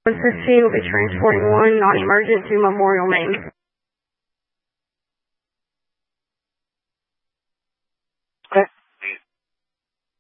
115 will be transporting one non-emergent to Memorial Main.